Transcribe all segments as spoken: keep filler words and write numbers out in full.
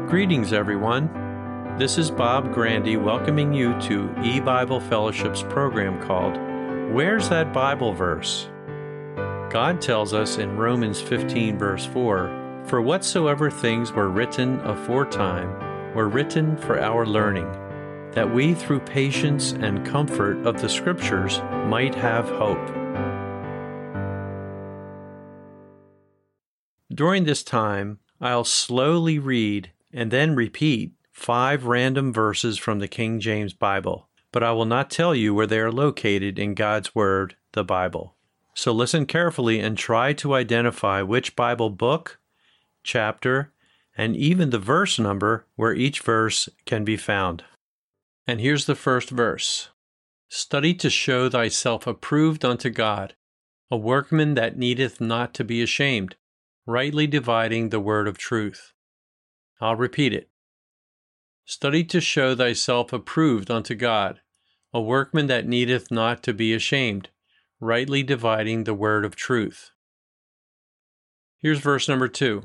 Greetings, everyone. This is Bob Grandy welcoming you to E-Bible Fellowship's program called Where's That Bible Verse? God tells us in Romans fifteen, verse four, For whatsoever things were written aforetime were written for our learning, that we through patience and comfort of the Scriptures might have hope. During this time, I'll slowly read and then repeat five random verses from the King James Bible, but I will not tell you where they are located in God's Word, the Bible. So listen carefully and try to identify which Bible book, chapter, and even the verse number where each verse can be found. And here's the first verse. Study to show thyself approved unto God, a workman that needeth not to be ashamed, rightly dividing the word of truth. I'll repeat it. Study to show thyself approved unto God, a workman that needeth not to be ashamed, rightly dividing the word of truth. Here's verse number two.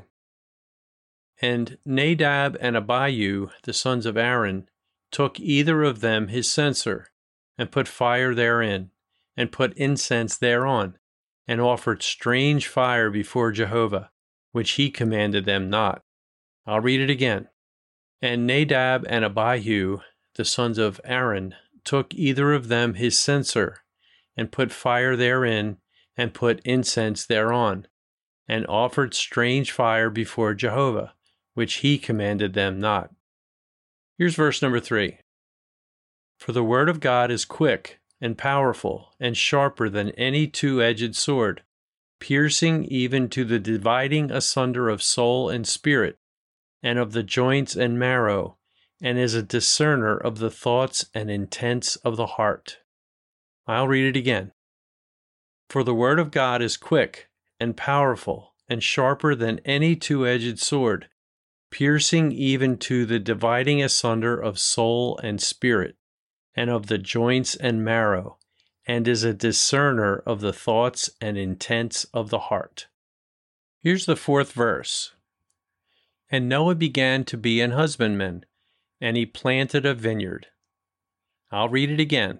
And Nadab and Abihu, the sons of Aaron, took either of them his censer, and put fire therein, and put incense thereon, and offered strange fire before Jehovah, which he commanded them not. I'll read it again. And Nadab and Abihu, the sons of Aaron, took either of them his censer, and put fire therein, and put incense thereon, and offered strange fire before Jehovah, which he commanded them not. Here's verse number three. For the word of God is quick and powerful and sharper than any two-edged sword, piercing even to the dividing asunder of soul and spirit, and of the joints and marrow, and is a discerner of the thoughts and intents of the heart. I'll read it again. For the word of God is quick and powerful and sharper than any two-edged sword, piercing even to the dividing asunder of soul and spirit, and of the joints and marrow, and is a discerner of the thoughts and intents of the heart. Here's the fourth verse. And Noah began to be an husbandman, and he planted a vineyard. I'll read it again.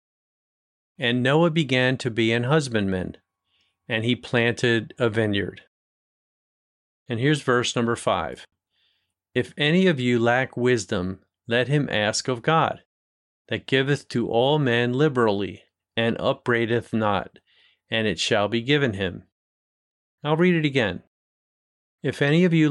And Noah began to be an husbandman, and he planted a vineyard. And here's verse number five. If any of you lack wisdom, let him ask of God, that giveth to all men liberally, and upbraideth not, and it shall be given him. I'll read it again. If any of you